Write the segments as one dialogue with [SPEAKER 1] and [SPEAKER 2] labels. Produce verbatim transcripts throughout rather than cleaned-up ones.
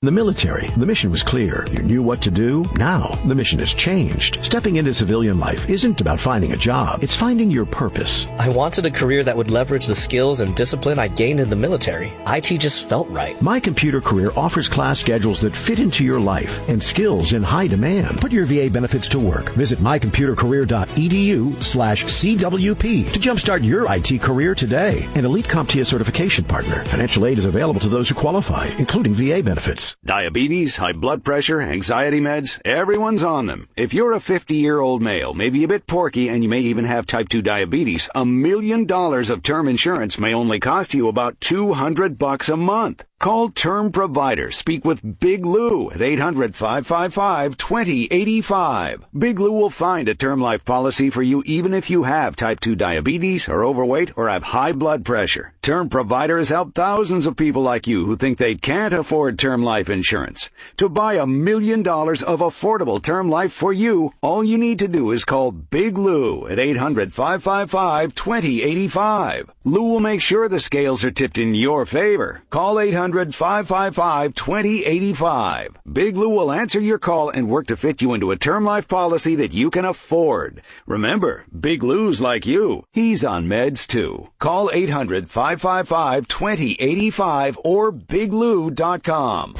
[SPEAKER 1] In the military, the mission was clear. You knew what to do. Now, the mission has changed. Stepping into civilian life isn't about finding a job. It's finding your purpose.
[SPEAKER 2] I wanted a career that would leverage the skills and discipline I gained in the military. I T just felt right.
[SPEAKER 1] My Computer Career offers class schedules that fit into your life and skills in high demand. Put your V A benefits to work. Visit mycomputercareer.edu slash CWP to jumpstart your I T career today. An Elite CompTIA certification partner. Financial aid is available to those who qualify, including V A benefits.
[SPEAKER 3] Diabetes, high blood pressure, anxiety meds, everyone's on them. If you're a fifty-year-old male, maybe a bit porky, and you may even have type two diabetes, a million dollars of term insurance may only cost you about two hundred bucks a month. Call Term Provider. Speak with Big Lou at eight hundred, five five five, two zero eight five. Big Lou will find a term life policy for you even if you have type two diabetes, are overweight, or have high blood pressure. Term Provider has helped thousands of people like you who think they can't afford term life insurance. To buy a million dollars of affordable term life for you, all you need to do is call Big Lou at eight hundred, five five five, two zero eight five. Lou will make sure the scales are tipped in your favor. Call eight hundred, five five five, two zero eight five. Big Lou will answer your call and work to fit you into a term life policy that you can afford. Remember, Big Lou's like you. He's on meds too. Call eight hundred, five five five, two zero eight five or big lou dot com.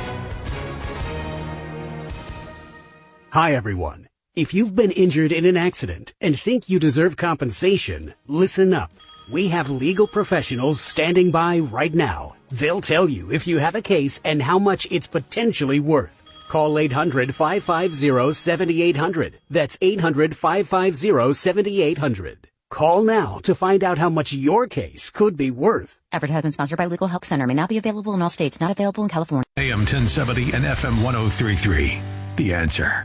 [SPEAKER 4] Hi, everyone. If you've been injured in an accident and think you deserve compensation, listen up. We have legal professionals standing by right now. They'll tell you if you have a case and how much it's potentially worth. Call eight hundred, five five zero, seven eight zero zero. That's eight hundred, five five zero, seven eight zero zero. Call now to find out how much your case could be worth.
[SPEAKER 5] Advertisement sponsored by Legal Help Center. May not be available in all states. Not available in California.
[SPEAKER 6] A M ten seventy and F M ten thirty-three. The Answer.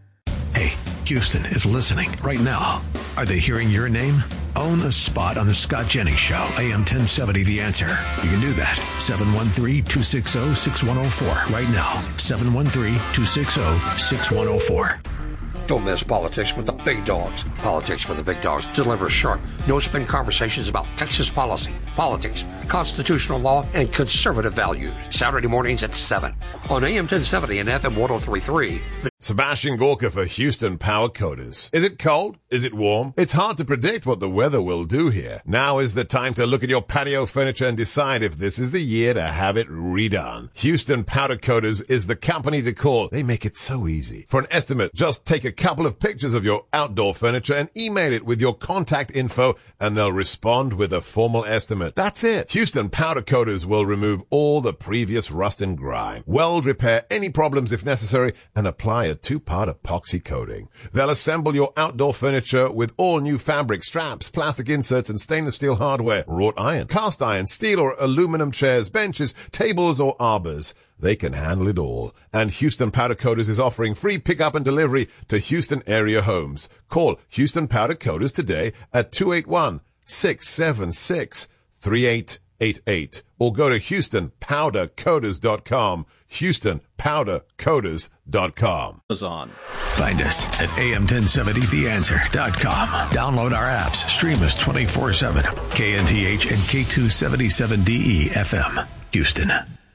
[SPEAKER 6] Hey, Houston is listening right now. Are they hearing your name? Own a spot on the Scott Jennings Show, A M ten seventy, The Answer. You can do that. seven one three, two six zero, six one zero four right now. seven one three, two six zero, six one zero four.
[SPEAKER 7] Don't miss Politics with the Big Dogs. Politics with the Big Dogs delivers sharp, no-spin conversations about Texas policy, politics, constitutional law, and conservative values. Saturday mornings at seven on A M ten seventy and F M ten thirty-three.
[SPEAKER 8] Sebastian Gorka for Houston Power Coaters. Is it cold? Is it warm? It's hard to predict what the weather will do here. Now is the time to look at your patio furniture and decide if this is the year to have it redone. Houston Powder Coaters is the company to call. They make it so easy. For an estimate, just take a couple of pictures of your outdoor furniture and email it with your contact info, and they'll respond with a formal estimate. That's it. Houston Powder Coaters will remove all the previous rust and grime, weld repair any problems if necessary, and apply a two-part epoxy coating. They'll assemble your outdoor furniture with all new fabric, straps, plastic inserts, and stainless steel hardware, wrought iron, cast iron, steel or aluminum chairs, benches, tables, or arbors. They can handle it all. And Houston Powder Coaters is offering free pickup and delivery to Houston area homes. Call Houston Powder Coaters today at two eight one, six seven six, three eight eight eight or go to houston powder coaters dot com. houston powder coaters dot com.
[SPEAKER 9] On.
[SPEAKER 6] Find us at A M ten seventy the answer dot com. Download our apps. Stream us twenty-four seven. K N T H and K two seventy-seven D E F M. Houston.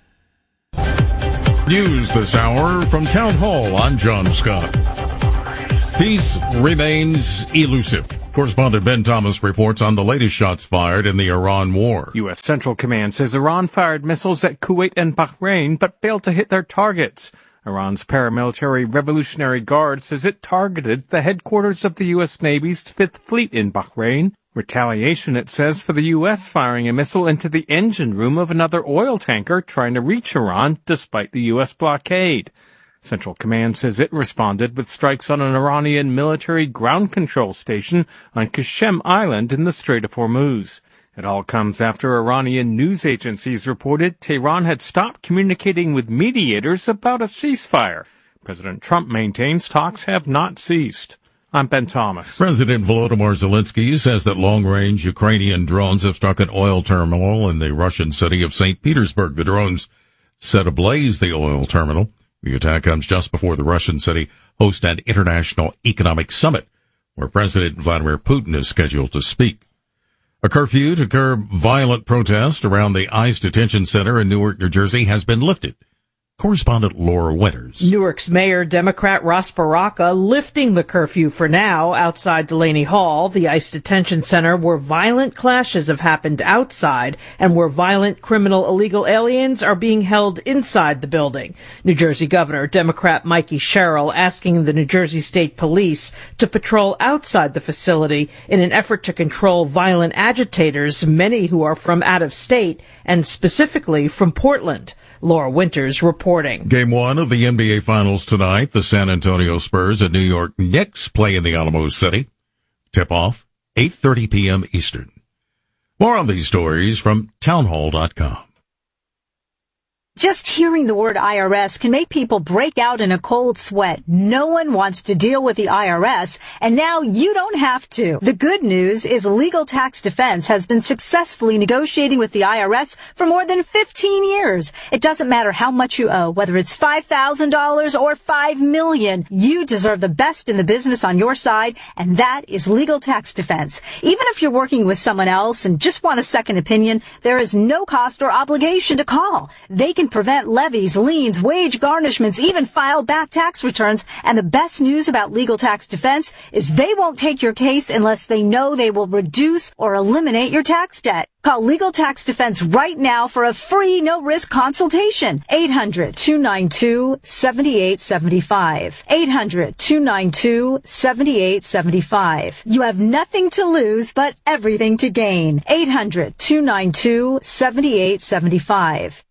[SPEAKER 10] News this hour from Town Hall. I'm John Scott. Peace remains elusive. Correspondent Ben Thomas reports on the latest shots fired in the Iran war.
[SPEAKER 11] U S. Central Command says Iran fired missiles at Kuwait and Bahrain, but failed to hit their targets. Iran's paramilitary Revolutionary Guard says it targeted the headquarters of the U S. Navy's Fifth Fleet in Bahrain. Retaliation, it says, for the U S firing a missile into the engine room of another oil tanker trying to reach Iran despite the U S blockade. Central Command says it responded with strikes on an Iranian military ground control station on Qashem Island in the Strait of Hormuz. It all comes after Iranian news agencies reported Tehran had stopped communicating with mediators about a ceasefire. President Trump maintains talks have not ceased. I'm Ben Thomas.
[SPEAKER 10] President Volodymyr Zelensky says that long-range Ukrainian drones have struck an oil terminal in the Russian city of Saint Petersburg. The drones set ablaze the oil terminal. The attack comes just before the Russian city hosts an international economic summit where President Vladimir Putin is scheduled to speak. A curfew to curb violent protest around the ICE detention center in Newark, New Jersey has been lifted. Correspondent Laura Winters.
[SPEAKER 9] Newark's Mayor Democrat Ras Baraka lifting the curfew for now outside Delaney Hall, the ICE detention center where violent clashes have happened outside and where violent criminal illegal aliens are being held inside the building. New Jersey Governor Democrat Mikey Sherrill asking the New Jersey State Police to patrol outside the facility in an effort to control violent agitators, many who are from out of state and specifically from Portland. Laura Winters reporting.
[SPEAKER 10] Game one of the N B A Finals tonight. The San Antonio Spurs and New York Knicks play in the Alamo City. Tip-off, eight thirty p.m. Eastern. More on these stories from townhall dot com.
[SPEAKER 12] Just hearing the word I R S can make people break out in a cold sweat. No one wants to deal with the I R S, and now you don't have to. The good news is Legal Tax Defense has been successfully negotiating with the I R S for more than fifteen years. It doesn't matter how much you owe, whether it's five thousand dollars or five million dollars. You deserve the best in the business on your side, and that is Legal Tax Defense. Even if you're working with someone else and just want a second opinion, there is no cost or obligation to call. They can prevent levies, liens, wage garnishments, even file back tax returns. And the best news about Legal Tax Defense is they won't take your case unless they know they will reduce or eliminate your tax debt. Call Legal Tax Defense right now for a free, no-risk consultation. eight hundred, two nine two, seven eight seven five. eight hundred, two nine two, seven eight seven five. You have nothing to lose but everything to gain. eight hundred, two nine two, seven eight seven five.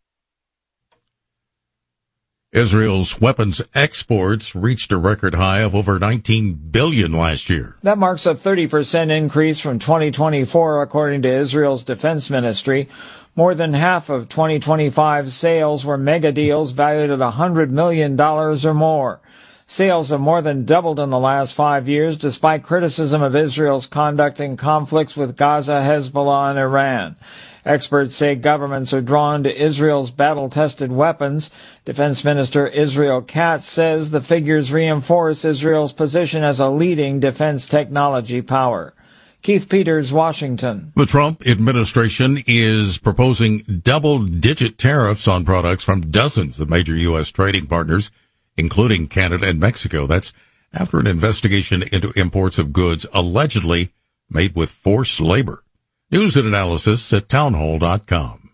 [SPEAKER 10] Israel's weapons exports reached a record high of over nineteen billion dollars last year.
[SPEAKER 13] That marks a thirty percent increase from twenty twenty-four, according to Israel's defense ministry. More than half of twenty twenty-five sales were mega deals valued at one hundred million dollars or more. Sales have more than doubled in the last five years, despite criticism of Israel's conduct in conflicts with Gaza, Hezbollah, and Iran. Experts say governments are drawn to Israel's battle-tested weapons. Defense Minister Israel Katz says the figures reinforce Israel's position as a leading defense technology power. Keith Peters, Washington.
[SPEAKER 10] The Trump administration is proposing double-digit tariffs on products from dozens of major U S trading partners, including Canada and Mexico. That's after an investigation into imports of goods allegedly made with forced labor. News and analysis at townhall dot com.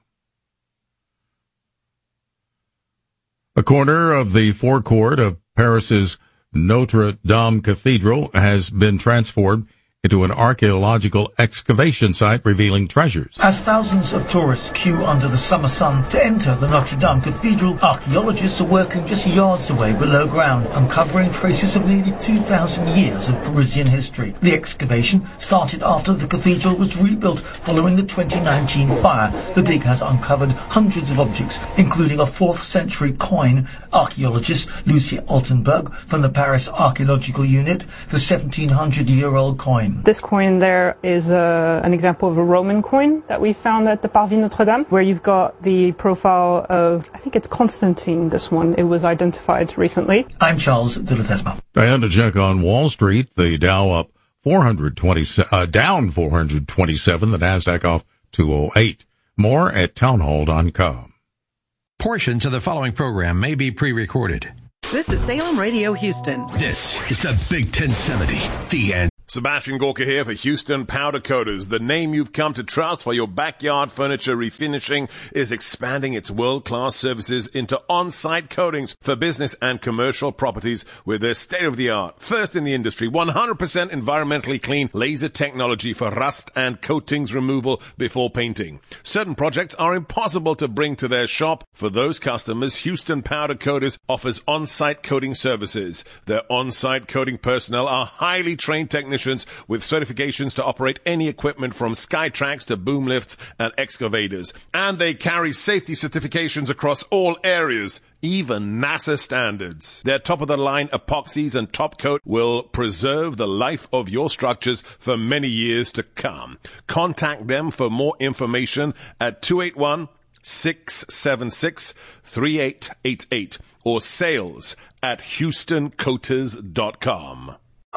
[SPEAKER 10] A corner of the forecourt of Paris's Notre Dame Cathedral has been transformed into an archaeological excavation site revealing treasures.
[SPEAKER 14] As thousands of tourists queue under the summer sun to enter the Notre Dame Cathedral, archaeologists are working just yards away below ground, uncovering traces of nearly two thousand years of Parisian history. The excavation started after the cathedral was rebuilt following the twenty nineteen fire. The dig has uncovered hundreds of objects, including a fourth century coin. Archaeologist Lucia Altenberg from the Paris Archaeological Unit, the seventeen hundred year old coin.
[SPEAKER 15] This coin there is uh, an example of a Roman coin that we found at the Parvis Notre Dame, where you've got the profile of, I think it's Constantine, this one. It was identified recently.
[SPEAKER 14] I'm Charles de La Tesma.
[SPEAKER 10] And to check on Wall Street, the Dow up four hundred twenty, uh, down four hundred twenty-seven, the NASDAQ off two oh eight. More at townhall dot com.
[SPEAKER 6] Portions of the following program may be pre-recorded.
[SPEAKER 16] This is Salem Radio Houston.
[SPEAKER 6] This is the Big ten seventy, The End.
[SPEAKER 8] Sebastian Gorka here for Houston Powder Coaters. The name you've come to trust for your backyard furniture refinishing is expanding its world-class services into on-site coatings for business and commercial properties with their state-of-the-art, first in the industry, one hundred percent environmentally clean laser technology for rust and coatings removal before painting. Certain projects are impossible to bring to their shop. For those customers, Houston Powder Coaters offers on-site coating services. Their on-site coating personnel are highly trained technicians with certifications to operate any equipment from Skytrax to boom lifts and excavators. And they carry safety certifications across all areas, even NASA standards. Their top-of-the-line epoxies and top coat will preserve the life of your structures for many years to come. Contact them for more information at two eight one, six seven six, three eight eight eight or sales at houston coaters dot com.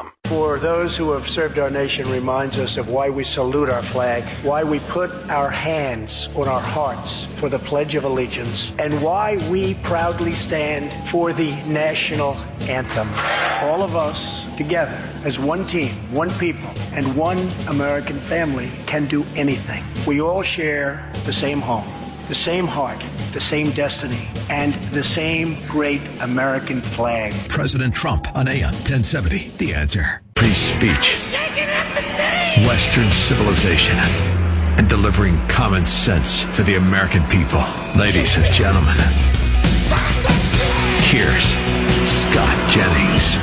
[SPEAKER 17] For those who have served our nation reminds us of why we salute our flag, why we put our hands on our hearts for the Pledge of Allegiance, and why we proudly stand for the national anthem. All of us together as one team, one people, and one American family can do anything. We all share the same home, the same heart, the same destiny, and the same great American flag.
[SPEAKER 6] President Trump on A M ten seventy. The Answer. Free speech, Western civilization, and delivering common sense for the American people. Ladies and gentlemen, here's Scott Jennings.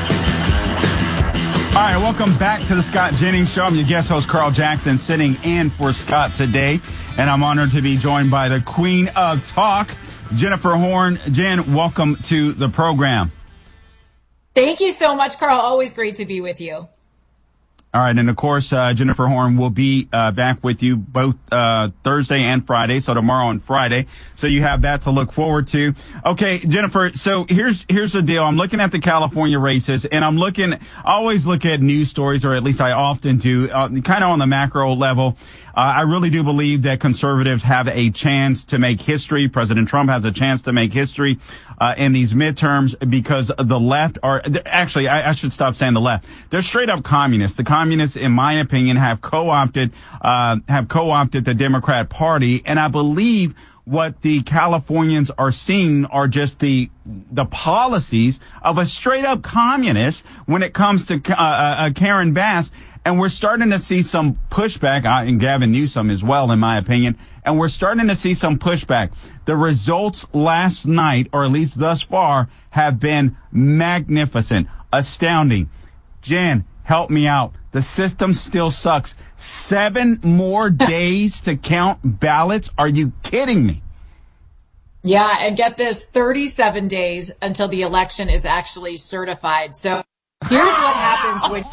[SPEAKER 18] All right, welcome back to the Scott Jennings Show. I'm your guest host, Carl Jackson, sitting in for Scott today. And I'm honored to be joined by the Queen of Talk, Jennifer Horn. Jen, welcome to the program.
[SPEAKER 19] Thank you so much, Carl. Always great to be with you.
[SPEAKER 18] All right. And of course, uh, Jennifer Horn will be uh, back with you both uh, Thursday and Friday. So tomorrow and Friday. So you have that to look forward to. Okay, Jennifer. So here's here's the deal. I'm looking at the California races, and I'm looking. I always look at news stories, or at least I often do, uh, kind of on the macro level. Uh, I really do believe that conservatives have a chance to make history. President Trump has a chance to make history uh, in these midterms because the left are actually, I, I should stop saying the left. They're straight up communists. The communists, in my opinion, have co-opted, uh, have co-opted the Democrat Party. And I believe what the Californians are seeing are just the the policies of a straight up communist when it comes to uh, uh, Karen Bass. And we're starting to see some pushback, uh, and Gavin Newsom as well, in my opinion. And we're starting to see some pushback. The results last night, or at least thus far, have been magnificent, astounding. Jen, help me out. The system still sucks. Seven more days to count ballots? Are you kidding me?
[SPEAKER 19] Yeah, and get this, thirty-seven days until the election is actually certified. So here's what happens when...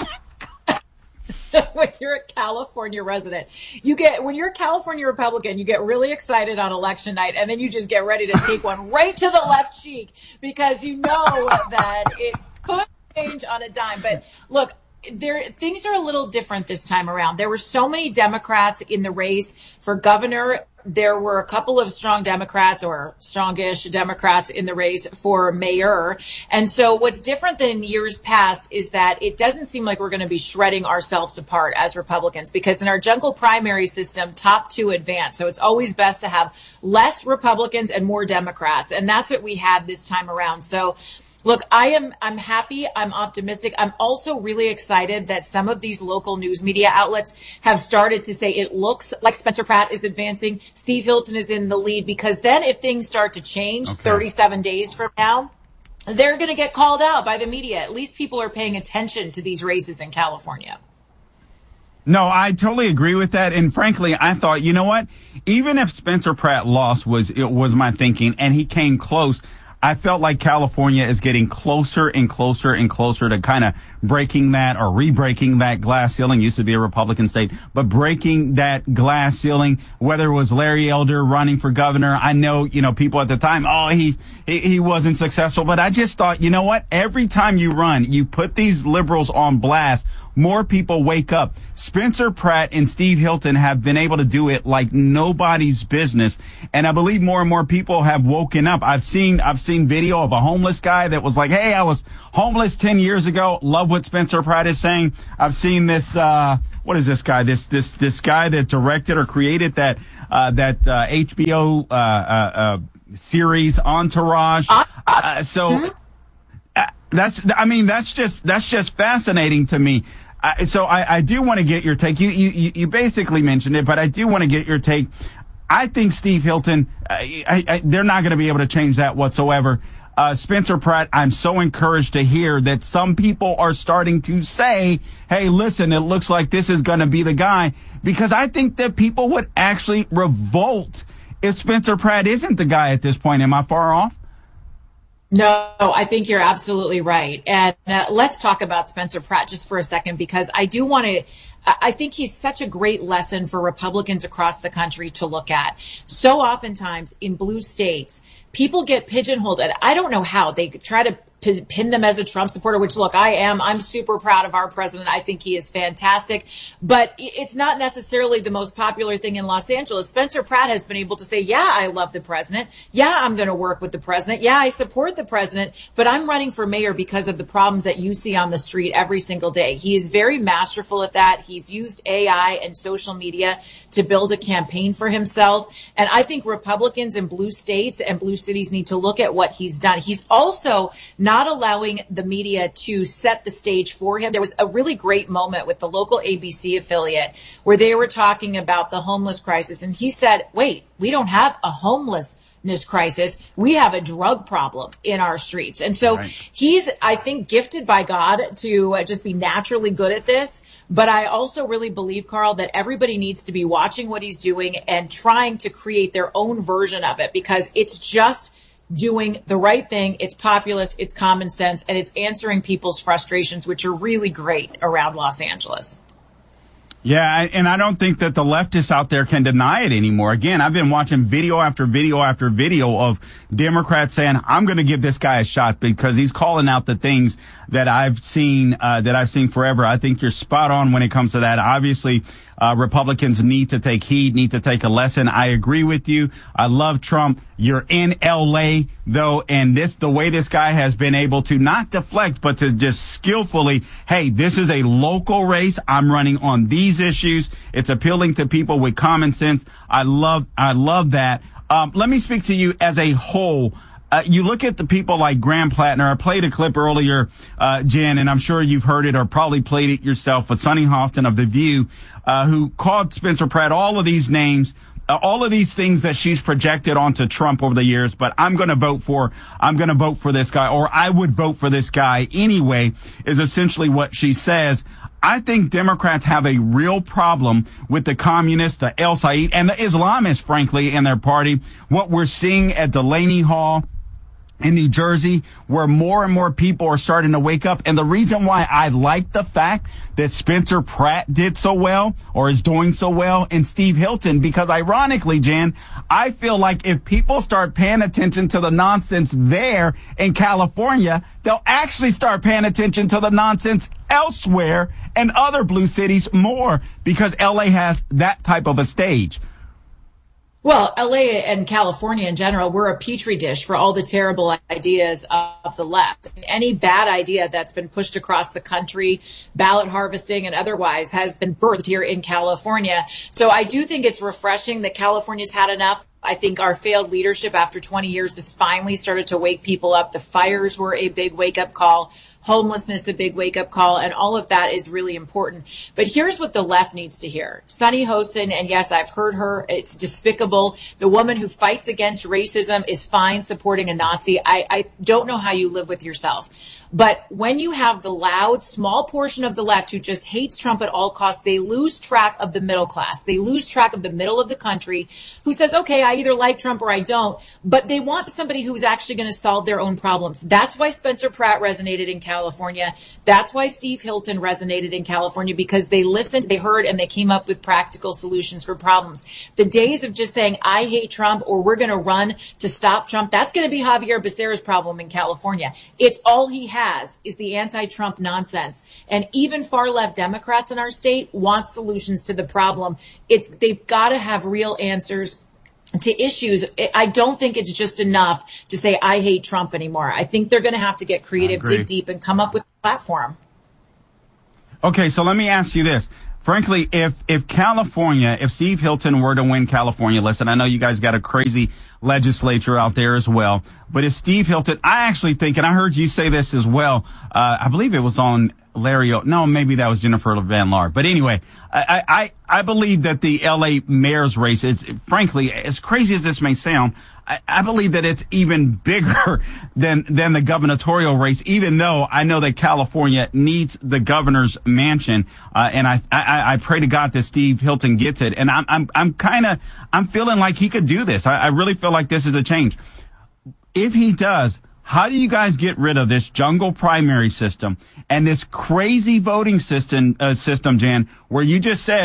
[SPEAKER 19] when you're a California resident, you get, when you're a California Republican, you get really excited on election night, and then you just get ready to take one right to the left cheek because you know that it could change on a dime. But look, there, things are a little different this time around. There were so many Democrats in the race for governor. There were a couple of strong Democrats or strongish Democrats in the race for mayor. And so what's different than in years past is that it doesn't seem like we're going to be shredding ourselves apart as Republicans, because in our jungle primary system, top two advance. So it's always best to have less Republicans and more Democrats. And that's what we had this time around. So look, I am, I'm happy. I'm optimistic. I'm also really excited that some of these local news media outlets have started to say it looks like Spencer Pratt is advancing. Steve Hilton is in the lead, because then if things start to change okay. thirty-seven days from now, they're going to get called out by the media. At least people are paying attention to these races in California.
[SPEAKER 18] No, I totally agree with that. And frankly, I thought, you know what? Even if Spencer Pratt lost was, it was my thinking, and he came close, I felt like California is getting closer and closer and closer to kind of breaking that or re-breaking that glass ceiling. Used to be a Republican state, but breaking that glass ceiling, whether it was Larry Elder running for governor. I know, you know, people at the time, oh, he, he, he wasn't successful, but I just thought, you know what? Every time you run, you put these liberals on blast. More people wake up. Spencer Pratt and Steve Hilton have been able to do it like nobody's business. And I believe more and more people have woken up. I've seen, I've seen video of a homeless guy that was like, hey, I was homeless ten years ago. Love what Spencer Pratt is saying. I've seen this, uh, what is this guy? This, this, this guy that directed or created that, uh, that, uh, H B O, uh, uh, uh, series Entourage. Uh, so uh, that's, I mean, that's just, that's just fascinating to me. Uh, so I, I do want to get your take. You, you, you basically mentioned it, but I do want to get your take. I think Steve Hilton, uh, I, I, they're not going to be able to change that whatsoever. Uh, Spencer Pratt, I'm so encouraged to hear that some people are starting to say, hey, listen, it looks like this is going to be the guy, because I think that people would actually revolt if Spencer Pratt isn't the guy at this point. Am I far off?
[SPEAKER 19] No, I think you're absolutely right. And uh, let's talk about Spencer Pratt just for a second, because I do want to, I think he's such a great lesson for Republicans across the country to look at. So oftentimes in blue states, people get pigeonholed, and I don't know how. They try to p- pin them as a Trump supporter, which look, I am, I'm super proud of our president. I think he is fantastic, but it's not necessarily the most popular thing in Los Angeles. Spencer Pratt has been able to say, yeah, I love the president. Yeah, I'm going to work with the president. Yeah, I support the president, but I'm running for mayor because of the problems that you see on the street every single day. He is very masterful at that. He's used A I and social media to build a campaign for himself. And I think Republicans in blue states and blue cities need to look at what he's done. He's also not allowing the media to set the stage for him. There was a really great moment with the local A B C affiliate where they were talking about the homeless crisis. And he said, wait, we don't have a homeless crisis. We have a drug problem in our streets. And so right. he's, I think, gifted by God to uh, just be naturally good at this. But I also really believe, Carl, that everybody needs to be watching what he's doing and trying to create their own version of it, because it's just doing the right thing. It's populist, it's common sense, and it's answering people's frustrations, which are really great around Los Angeles.
[SPEAKER 18] Yeah, and I don't think that the leftists out there can deny it anymore. Again, I've been watching video after video after video of Democrats saying, I'm going to give this guy a shot because he's calling out the things that I've seen, uh, that I've seen forever. I think you're spot on when it comes to that. Obviously, uh, Republicans need to take heed, need to take a lesson. I agree with you. I love Trump. You're in L A though, and this, the way this guy has been able to not deflect, but to just skillfully, hey, this is a local race. I'm running on these issues. It's appealing to people with common sense. I love, I love that. Um, let me speak to you as a whole. Uh, you look at the people like Graham Plattner. I played a clip earlier, uh, Jen, and I'm sure you've heard it or probably played it yourself with Sonny Hostin of The View, uh, who called Spencer Pratt all of these names, uh, all of these things that she's projected onto Trump over the years. But I'm going to vote for, I'm going to vote for this guy, or I would vote for this guy anyway, is essentially what she says. I think Democrats have a real problem with the communists, the El Said, and the Islamists, frankly, in their party. What we're seeing at Delaney Hall in New Jersey, where more and more people are starting to wake up. And the reason why I like the fact that Spencer Pratt did so well or is doing so well and Steve Hilton, because ironically, Jan, I feel like if people start paying attention to the nonsense there in California, they'll actually start paying attention to the nonsense elsewhere and other blue cities more, because L A has that type of a stage.
[SPEAKER 19] Well, L A and California in general, we're a petri dish for all the terrible ideas of the left. Any bad idea that's been pushed across the country, ballot harvesting and otherwise, has been birthed here in California. So I do think it's refreshing that California's had enough. I think our failed leadership after twenty years has finally started to wake people up. The fires were a big wake-up call. Homelessness, a big wake-up call, and all of that is really important. But here's what the left needs to hear. Sonny Hostin, and yes, I've heard her, it's despicable. The woman who fights against racism is fine supporting a Nazi. I, I don't know how you live with yourself. But when you have the loud, small portion of the left who just hates Trump at all costs, they lose track of the middle class. They lose track of the middle of the country who says, okay, I either like Trump or I don't, but they want somebody who's actually going to solve their own problems. That's why Spencer Pratt resonated in California. That's why Steve Hilton resonated in California, because they listened, they heard, and they came up with practical solutions for problems. The days of just saying, I hate Trump or we're going to run to stop Trump, that's going to be Javier Becerra's problem in California. It's all he has is the anti-Trump nonsense. And even far left Democrats in our state want solutions to the problem. It's, they've got to have real answers to issues. I don't think it's just enough to say, I hate Trump anymore. I think they're going to have to get creative, dig deep, and come up with a platform.
[SPEAKER 18] Okay, so let me ask you this. Frankly, if, if California, if Steve Hilton were to win California, listen, I know you guys got a crazy legislature out there as well, but if Steve Hilton, I actually think, and I heard you say this as well, uh, I believe it was on Larry, o- no, maybe that was Jennifer Van Laar. But anyway, I, I, I believe that the L A mayor's race is, frankly, as crazy as this may sound, I, I believe that it's even bigger than, than the gubernatorial race, even though I know that California needs the governor's mansion. Uh, and I, I, I pray to God that Steve Hilton gets it. And I'm, I'm, I'm kind of, I'm feeling like he could do this. I, I really feel like this is a change. If he does, how do you guys get rid of this jungle primary system and this crazy voting system, uh, system, Jan, where you just said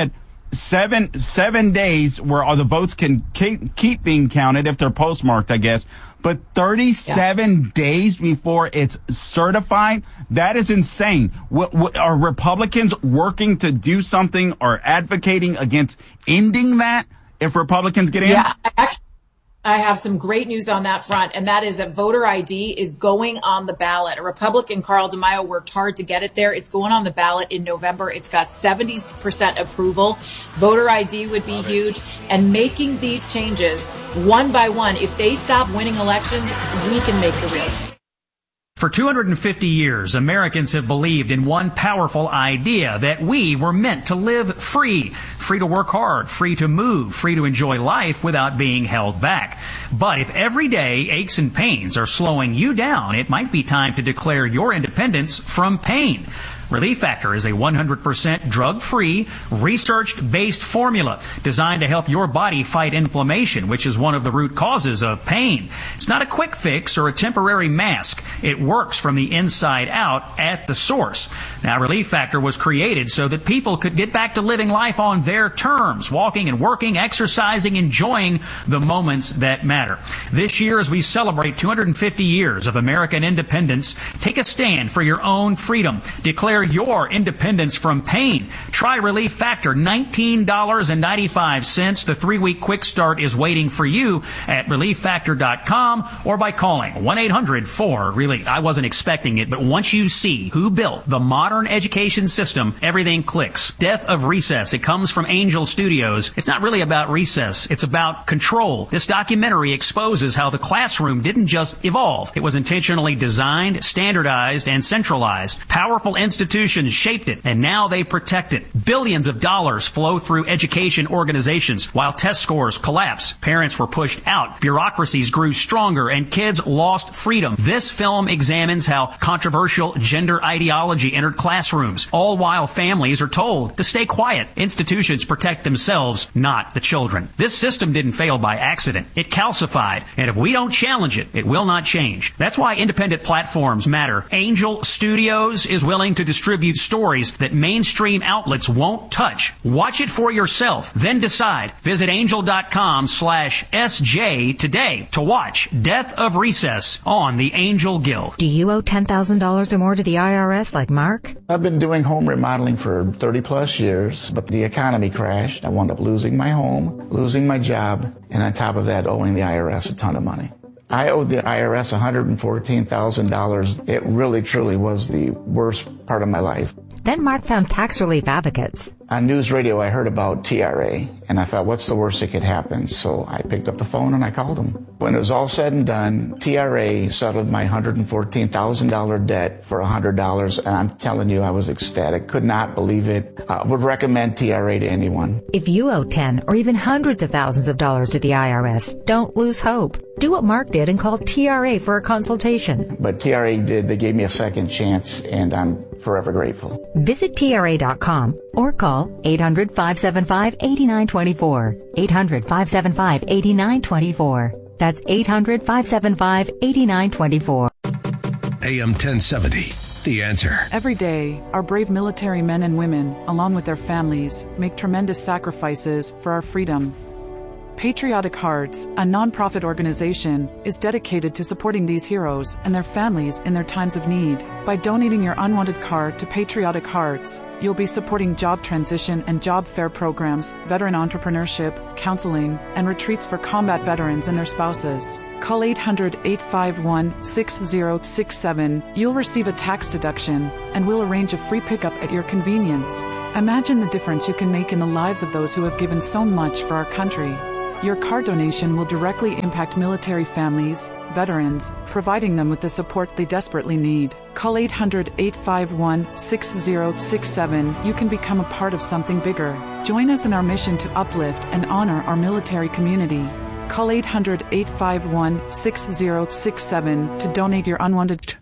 [SPEAKER 18] seven seven days where all the votes can keep, keep being counted if they're postmarked, I guess. But thirty-seven yeah. days before it's certified, that is insane. What, what, are Republicans working to do something or advocating against ending that if Republicans get in?
[SPEAKER 19] Yeah, actually, I have some great news on that front, and that is that voter I D is going on the ballot. A Republican, Carl DeMaio, worked hard to get it there. It's going on the ballot in November. It's got seventy percent approval. Voter I D would be huge. And making these changes one by one, if they stop winning elections, we can make the real change.
[SPEAKER 20] For two hundred fifty years, Americans have believed in one powerful idea, that we were meant to live free, free to work hard, free to move, free to enjoy life without being held back. But if everyday aches and pains are slowing you down, it might be time to declare your independence from pain. Relief Factor is a one hundred percent drug-free, research-based formula designed to help your body fight inflammation, which is one of the root causes of pain. It's not a quick fix or a temporary mask. It works from the inside out at the source. Now, Relief Factor was created so that people could get back to living life on their terms, walking and working, exercising, enjoying the moments that matter. This year, as we celebrate two hundred fifty years of American independence, take a stand for your own freedom. Declare your independence from pain. Try Relief Factor, nineteen dollars and ninety-five cents. The three-week quick start is waiting for you at relief factor dot com or by calling one eight hundred four relief. I wasn't expecting it, but once you see who built the modern education system, everything clicks. Death of Recess. It comes from Angel Studios. It's not really about recess. It's about control. This documentary exposes how the classroom didn't just evolve. It was intentionally designed, standardized, and centralized. Powerful institutions shaped it, and now they protect it. Billions of dollars flow through education organizations while test scores collapse. Parents were pushed out. Bureaucracies grew stronger, and kids lost freedom. This film examines how controversial gender ideology entered classrooms, all while families are told to stay quiet. Institutions protect themselves, not the children. This system didn't fail by accident. It calcified, and if we don't challenge it, it will not change. That's why independent platforms matter. Angel Studios is willing to distribute stories that mainstream outlets won't touch. Watch it for yourself, then decide. Visit angel.com slash SJ today to watch Death of Recess on the Angel Guild.
[SPEAKER 5] Do you owe ten thousand dollars or more to the I R S like Mark?
[SPEAKER 21] I've been doing home remodeling for thirty plus years, but the economy crashed. I wound up losing my home, losing my job, and on top of that, owing the I R S a ton of money. I owed the I R S one hundred fourteen thousand dollars. It really, truly was the worst part of my life.
[SPEAKER 5] Then Mark found Tax Relief Advocates.
[SPEAKER 21] On news radio, I heard about T R A, and I thought, what's the worst that could happen? So I picked up the phone and I called them. When it was all said and done, T R A settled my one hundred fourteen thousand dollars debt for one hundred dollars, and I'm telling you, I was ecstatic. Could not believe it. I would recommend T R A to anyone.
[SPEAKER 5] If you owe ten or even hundreds of thousands of dollars to the I R S, don't lose hope. Do what Mark did and call T R A for a consultation.
[SPEAKER 21] But T R A did. They gave me a second chance, and I'm forever grateful.
[SPEAKER 5] Visit T R A dot com or call eight hundred, five seven five, eight nine two four. eight hundred, five seven five, eight nine two four. That's eight hundred, five seven five, eight nine two four.
[SPEAKER 6] A M ten seventy, The Answer.
[SPEAKER 22] Every day, our brave military men and women, along with their families, make tremendous sacrifices for our freedom. Patriotic Hearts, a nonprofit organization, is dedicated to supporting these heroes and their families in their times of need. By donating your unwanted car to Patriotic Hearts, you'll be supporting job transition and job fair programs, veteran entrepreneurship, counseling, and retreats for combat veterans and their spouses. Call eight hundred, eight five one, six zero six seven. You'll receive a tax deduction, and we'll arrange a free pickup at your convenience. Imagine the difference you can make in the lives of those who have given so much for our country. Your car donation will directly impact military families, veterans, providing them with the support they desperately need. Call eight hundred, eight five one, six zero six seven. You can become a part of something bigger. Join us in our mission to uplift and honor our military community. Call eight hundred, eight five one, six zero six seven to donate your unwanted...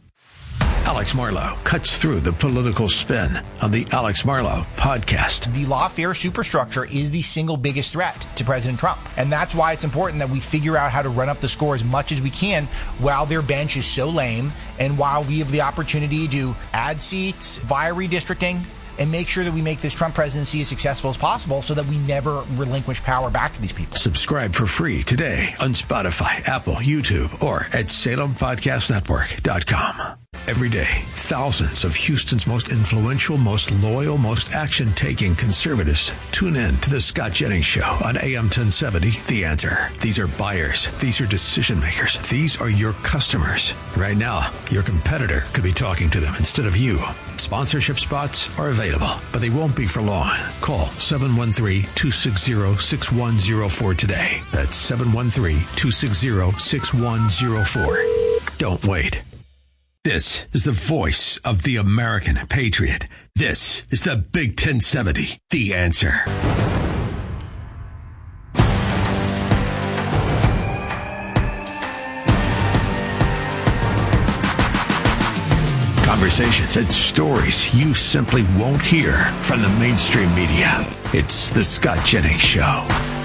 [SPEAKER 6] Alex Marlow cuts through the political spin on the Alex Marlow podcast.
[SPEAKER 23] The lawfare superstructure is the single biggest threat to President Trump. And that's why it's important that we figure out how to run up the score as much as we can while their bench is so lame and while we have the opportunity to add seats via redistricting and make sure that we make this Trump presidency as successful as possible so that we never relinquish power back to these people.
[SPEAKER 6] Subscribe for free today on Spotify, Apple, YouTube, or at Salem Podcast Network dot com. Every day, thousands of Houston's most influential, most loyal, most action-taking conservatives tune in to the Scott Jennings Show on A M ten seventy, The Answer. These are buyers. These are decision-makers. These are your customers. Right now, your competitor could be talking to them instead of you. Sponsorship spots are available, but they won't be for long. Call seven one three, two six zero, six one zero four today. That's seven one three, two six zero, six one zero four. Don't wait. This is the voice of the American patriot. This is the Big ten seventy, The Answer. Conversations and stories you simply won't hear from the mainstream media. It's the Scott Jennings Show.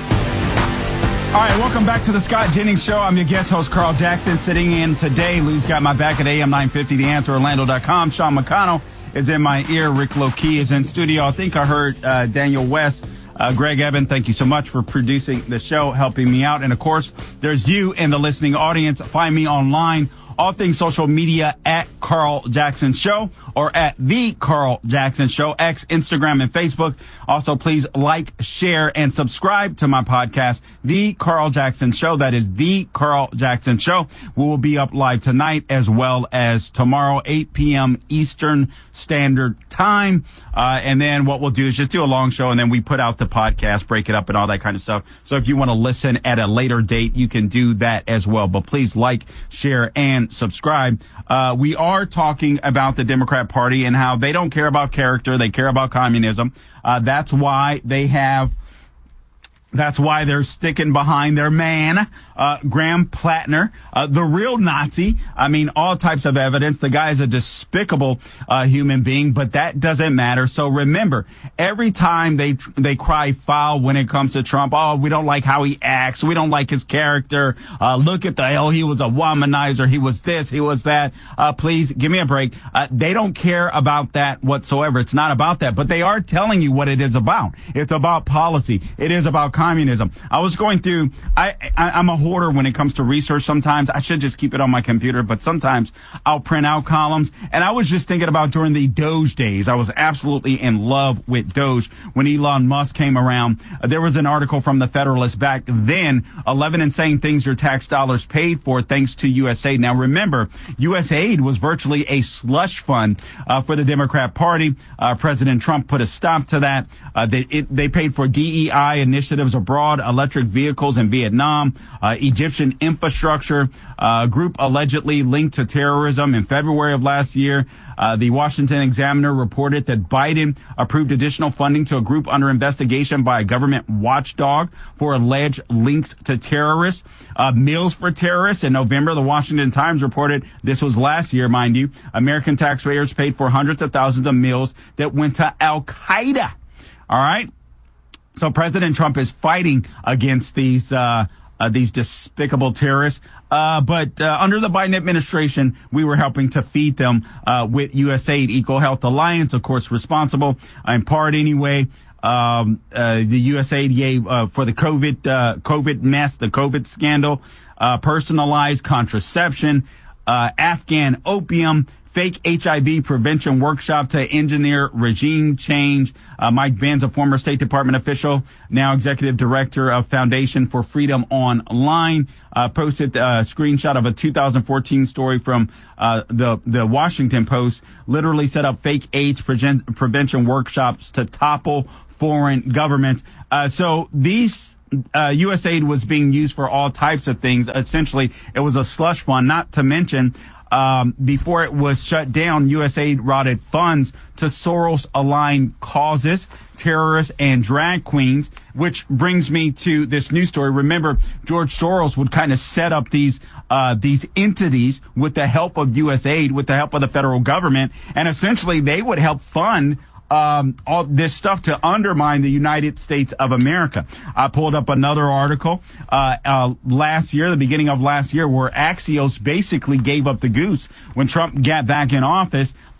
[SPEAKER 18] All right, welcome back to the Scott Jennings Show. I'm your guest host, Carl Jackson, sitting in today. Lou's got my back at A M nine fifty, The Answer, Orlando dot com. Sean McConnell is in my ear. Rick Lokey is in studio. I think I heard uh, Daniel West. Uh, Greg Evan, thank you so much for producing the show, helping me out. And, of course, there's you in the listening audience. Find me online, all things social media, at Carl Jackson Show or at The Carl Jackson Show, X, Instagram, and Facebook. Also, please like, share, and subscribe to my podcast, The Carl Jackson Show. That is The Carl Jackson Show. We will be up live tonight as well as tomorrow, eight p.m. Eastern Standard Time. Uh, and then what we'll do is just do a long show, and then we put out the podcast, break it up, and all that kind of stuff. So if you want to listen at a later date, you can do that as well. But please like, share, and subscribe. Uh, we are talking about the Democrat Party and how they don't care about character. They care about communism. Uh, that's why they have, that's why they're sticking behind their man, uh, Graham Plattner, uh, the real Nazi. I mean, all types of evidence. The guy is a despicable, uh, human being, but that doesn't matter. So remember, every time they, they cry foul when it comes to Trump, oh, we don't like how he acts. We don't like his character. Uh, look at the hell. He was a womanizer. He was this. He was that. Uh, please give me a break. Uh, they don't care about that whatsoever. It's not about that, but they are telling you what it is about. It's about policy. It is about communism. I was going through, I, I I'm a hoarder when it comes to research sometimes. I should just keep it on my computer, but sometimes I'll print out columns. And I was just thinking about during the Doge days. I was absolutely in love with Doge when Elon Musk came around. Uh, there was an article from the Federalist back then, eleven insane things your tax dollars paid for thanks to U S A I D. Now remember, U S A I D was virtually a slush fund uh, for the Democrat Party. Uh, President Trump put a stop to that. Uh, they, it, they paid for D E I initiatives abroad, electric vehicles in Vietnam, uh, Egyptian infrastructure, uh, group allegedly linked to terrorism. In February of last year, uh, the Washington Examiner reported that Biden approved additional funding to a group under investigation by a government watchdog for alleged links to terrorists. Uh, meals for terrorists. In November, the Washington Times reported, this was last year, mind you, American taxpayers paid for hundreds of thousands of meals that went to Al-Qaeda. All right. So President Trump is fighting against these, uh, uh these despicable terrorists. Uh, but, uh, under the Biden administration, we were helping to feed them, uh, with U S A I D, Equal Health Alliance, of course, responsible in part anyway. Um, uh, the U S A I D gave, uh, for the COVID, uh, COVID mess, the COVID scandal, uh, personalized contraception, uh, Afghan opium, fake H I V prevention workshop to engineer regime change. Uh, Mike Benz, a former State Department official, now executive director of Foundation for Freedom Online, uh, posted a screenshot of a two thousand fourteen story from uh, the the Washington Post. Literally set up fake AIDS pre- prevention workshops to topple foreign governments. Uh, so these. Uh, U S A I D was being used for all types of things. Essentially, it was a slush fund, not to mention Um, before it was shut down, U S A I D routed funds to Soros-aligned causes, terrorists, and drag queens, which brings me to this news story. Remember, George Soros would kind of set up these uh, these entities with the help of U S A I D, with the help of the federal government, and essentially they would help fund Um, all this stuff to undermine the United States of America. I pulled up another article, uh, uh, last year, the beginning of last year, where Axios basically gave up the goose when Trump got back in office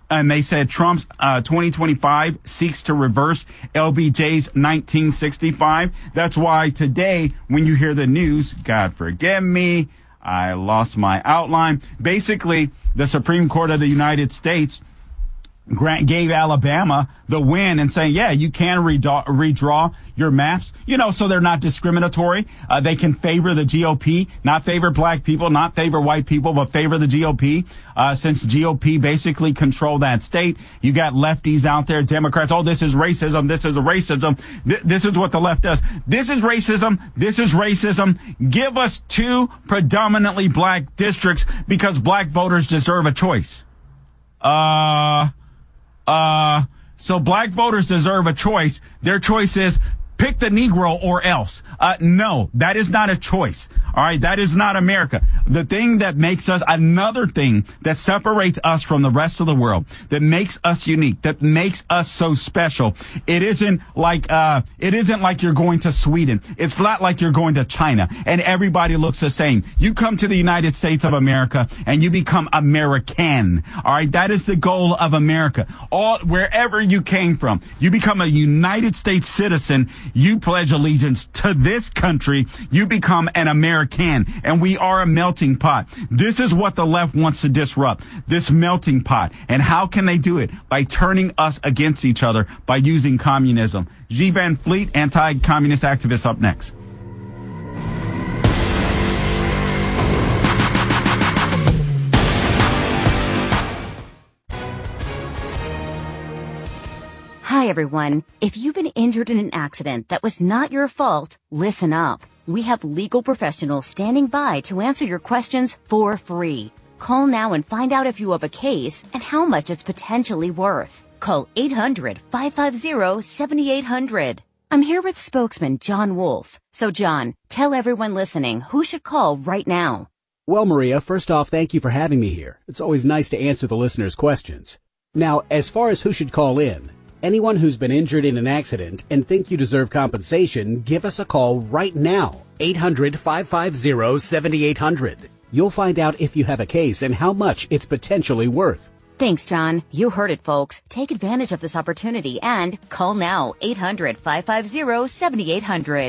[SPEAKER 18] and they said Trump's uh, twenty twenty-five seeks to reverse L B J's nineteen sixty-five. That's why today, when you hear the news, God forgive me, I lost my outline. Basically, the Supreme Court of the United States Grant gave Alabama the win and saying, yeah, you can redraw, redraw your maps, you know, so they're not discriminatory. Uh, they can favor the G O P, not favor black people, not favor white people, but favor the G O P. Uh, since G O P basically control that state, you got lefties out there, Democrats. Oh, this is racism. This is a racism. Th- this is what the left does. This is racism. This is racism. Give us two predominantly black districts because black voters deserve a choice. Uh, Uh, so black voters deserve a choice. Their choice is pick the Negro or else. Uh, no, that is not a choice. All right. That is not America. The thing that makes us, another thing that separates us from the rest of the world, that makes us unique, that makes us so special. It isn't like, uh, it isn't like you're going to Sweden. It's not like you're going to China and everybody looks the same. You come to the United States of America and you become American. All right. That is the goal of America. All, wherever you came from, you become a United States citizen. You pledge allegiance to this country. You become an American. And we are a melting pot. This is what the left wants to disrupt, this melting pot. And how can they do it? By turning us against each other, by using communism. G. Van Fleet, anti-communist activist, up next.
[SPEAKER 1] Hi, everyone. If you've been injured in an accident that was not your fault, listen up. We have legal professionals standing by to answer your questions for free. Call now and find out if you have a case and how much it's potentially worth. Call eight hundred, five five zero, seven eight zero zero. I'm here with spokesman John Wolf. So, John, tell everyone listening who should call right now.
[SPEAKER 4] Well, Maria, first off, thank you for having me here. It's always nice to answer the listeners' questions. Now, as far as who should call in, anyone who's been injured in an accident and think you deserve compensation, give us a call right now. eight hundred, five five zero, seven eight zero zero. You'll find out if you have a case and how much it's potentially worth.
[SPEAKER 1] Thanks, John. You heard it, folks. Take advantage of this opportunity and call now. eight hundred, five five zero, seven eight zero zero.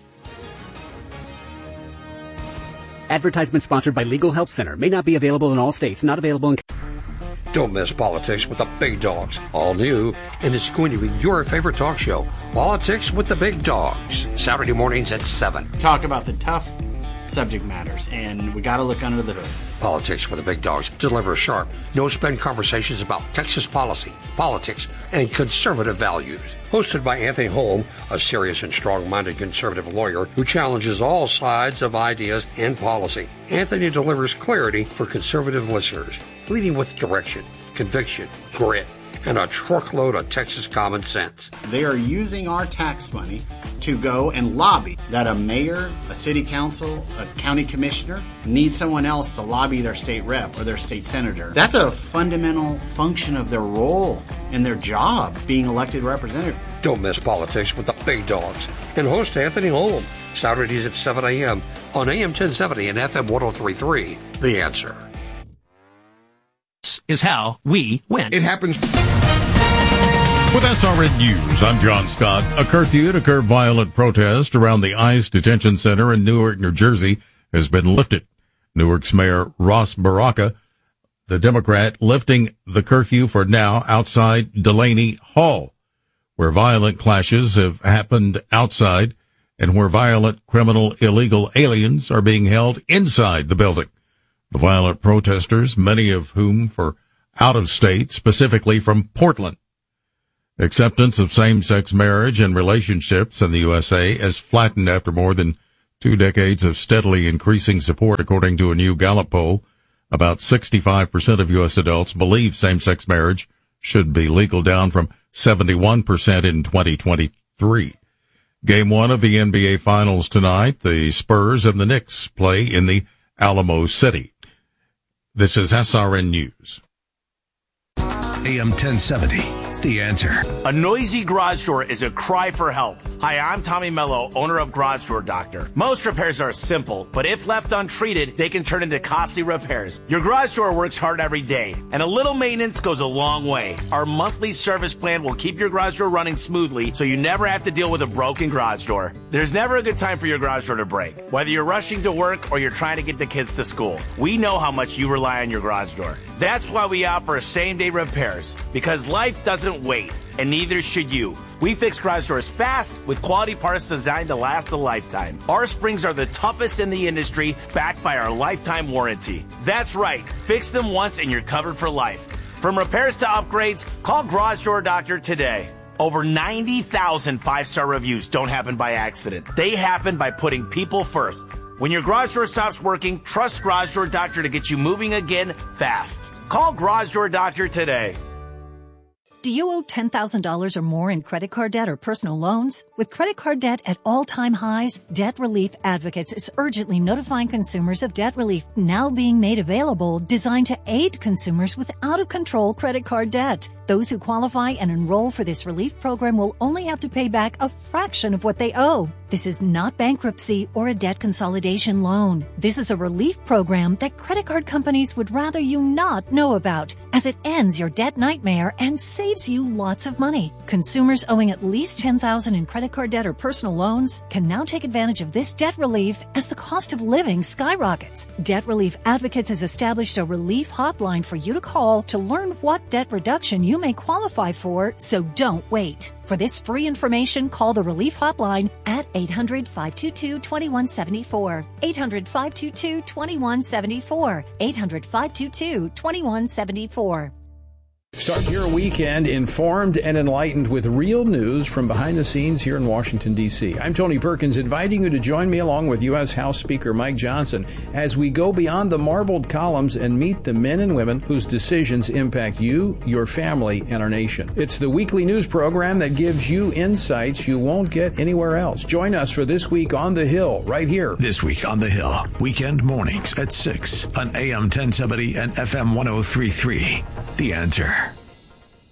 [SPEAKER 4] Advertisement sponsored by Legal Help Center. May not be available in all states. Not available in...
[SPEAKER 7] Don't miss Politics with the Big Dogs. All new, and it's going to be your favorite talk show. Politics with the Big Dogs. Saturday mornings at seven.
[SPEAKER 2] Talk about the tough subject matters, and we got to look under the hood.
[SPEAKER 7] Politics with the Big Dogs delivers sharp, no-spin conversations about Texas policy, politics, and conservative values. Hosted by Anthony Holm, a serious and strong-minded conservative lawyer who challenges all sides of ideas and policy. Anthony delivers clarity for conservative listeners, leading with direction, conviction, grit, and a truckload of Texas common sense.
[SPEAKER 2] They are using our tax money to go and lobby that a mayor, a city council, a county commissioner need someone else to lobby their state rep or their state senator. That's a fundamental function of their role and their job, being elected representative.
[SPEAKER 7] Don't miss Politics with the Big Dogs and host Anthony Holm, Saturdays at seven a.m. on A M ten seventy and F M ten thirty-three. The Answer.
[SPEAKER 20] Is how we win.
[SPEAKER 3] It happens.
[SPEAKER 10] With S R N News, I'm John Scott. A curfew to curb violent protest around the ICE detention center in Newark, New Jersey has been lifted. Newark's Mayor Ross Baraka, the Democrat, lifting the curfew for now outside Delaney Hall, where violent clashes have happened outside and where violent criminal illegal aliens are being held inside the building. The violent protesters, many of whom for out of state, specifically from Portland. Acceptance of same-sex marriage and relationships in the U S A has flattened after more than two decades of steadily increasing support, according to a new Gallup poll. About sixty-five percent of U S adults believe same-sex marriage should be legal, down from seventy-one percent in twenty twenty-three. Game one of the N B A Finals tonight, the Spurs and the Knicks play in the Alamo City. This is S R N News.
[SPEAKER 6] A M ten seventy, The Answer.
[SPEAKER 24] A noisy garage door is a cry for help.
[SPEAKER 3] Hi, I'm Tommy Mello, owner of Garage Door Doctor. Most repairs are simple, but if left untreated, they can turn into costly repairs. Your garage door works hard every day, and a little maintenance goes a long way. Our monthly service plan will keep your garage door running smoothly, so you never have to deal with a broken garage door. There's never a good time for your garage door to break. Whether you're rushing to work or you're trying to get the kids to school, we know how much you rely on your garage door. That's why we offer same-day repairs, because life doesn't wait, and neither should you. We fix garage doors fast with quality parts designed to last a lifetime. Our springs are the toughest in the industry, backed by our lifetime warranty. That's right. Fix them once and you're covered for life. From repairs to upgrades, call Garage Door Doctor today. Over ninety thousand five-star reviews don't happen by accident. They happen by putting people first. When your garage door stops working, trust Garage Door Doctor to get you moving again fast. Call Garage Door Doctor today.
[SPEAKER 9] Do you owe ten thousand dollars or more in credit card debt or personal loans? With credit card debt at all-time highs, Debt Relief Advocates is urgently notifying consumers of debt relief now being made available, designed to aid consumers with out-of-control credit card debt. Those who qualify and enroll for this relief program will only have to pay back a fraction of what they owe. This is not bankruptcy or a debt consolidation loan. This is a relief program that credit card companies would rather you not know about, as it ends your debt nightmare and saves you lots of money. Consumers owing at least ten thousand dollars in credit card debt or personal loans can now take advantage of this debt relief as the cost of living skyrockets. Debt Relief Advocates has established a relief hotline for you to call to learn what debt reduction you may qualify for, so don't wait. For this free information, call the Relief Hotline at eight hundred, five two two, two one seven four. eight hundred, five two two, two one seven four. eight hundred, five two two, two one seven four.
[SPEAKER 11] Start your weekend informed and enlightened with real news from behind the scenes here in Washington, D C I'm Tony Perkins, inviting you to join me along with U S House Speaker Mike Johnson as we go beyond the marbled columns and meet the men and women whose decisions impact you, your family, and our nation. It's the weekly news program that gives you insights you won't get anywhere else. Join us for This Week on the Hill, right here.
[SPEAKER 6] This Week on the Hill, weekend mornings at six on A M ten seventy and F M ten thirty-three. The Answer.